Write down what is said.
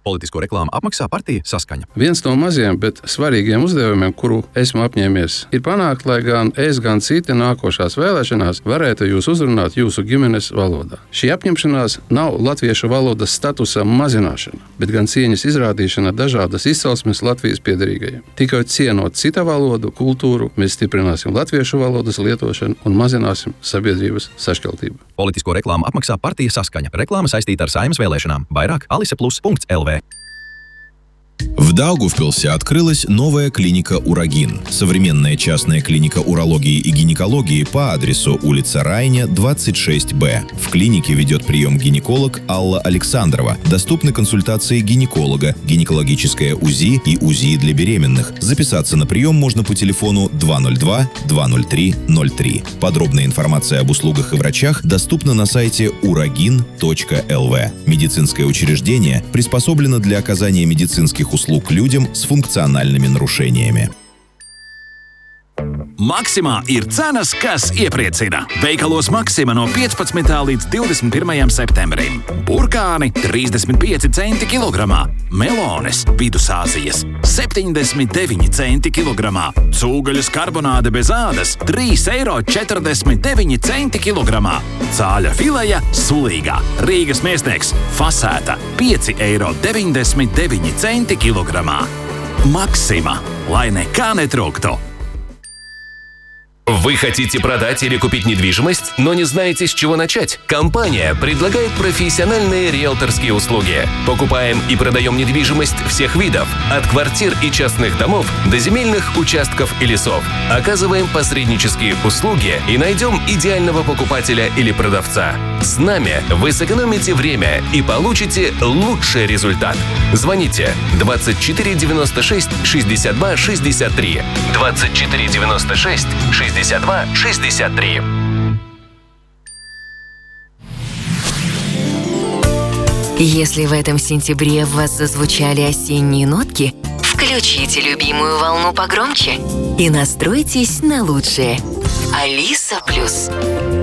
Politisko reklāmu apmaksā partija Saskaņa. Viens no maziem, bet svarīgiem uzdevumiem, kuru esmu apņēmies, ir panākt, lai gan es, gan citi nākošās vēlēšanās varētu jūs uzrunāt jūsu ģimenes valodā. Šī apņemšanās nav latviešu valodas statusa mazināšana, bet gan cieņas izrādīšana dažādas izcelsmes Latvijas piederīgajiem. Tikai cienot cita valodu, kultūru, mēs stiprināsim latviešu valodas lietošanu un mazināsim sabiedrības sašķeltību. Politisko reklāmu apmaksā partija Saskaņa. Reklāma saistīta ar Saeimas vēlēšanām. Vairāk aliseplus.lv. В Даугавпилсе открылась новая клиника «Урагин». Современная частная клиника урологии и гинекологии по адресу улица Райня, 26Б. В клинике ведет прием гинеколог Алла Александрова. Доступны консультации гинеколога, гинекологическое УЗИ и УЗИ для беременных. Записаться на прием можно по телефону 202-203-03. Подробная информация об услугах и врачах доступна на сайте uragin.lv. Медицинское учреждение приспособлено для оказания медицинских услуг людям с функциональными нарушениями. Maksimā ir cenas, kas iepriecina. Veikalos Maksima no 15. līdz 21. septembrim. Burkāni 35 centi kilogramā, melones Vidusāzijas 79 centi kilogramā, cūgaļas karbonāde bez ādas 3,49 centi kilogramā, cāļa fileja sulīgā Rīgas Miesnieks fasēta 5,99 centi kilogramā. Maksima, lai nekā netrūktu. Вы хотите продать или купить недвижимость, но не знаете, с чего начать? Компания предлагает профессиональные риэлторские услуги. Покупаем и продаем недвижимость всех видов, от квартир и частных домов до земельных участков и лесов. Оказываем посреднические услуги и найдем идеального покупателя или продавца. С нами вы сэкономите время и получите лучший результат. Звоните 24 96 62 63 24 96 62 63. Если в этом сентябре в вас зазвучали осенние нотки, включите любимую волну погромче и настройтесь на лучшее. Алиса Плюс.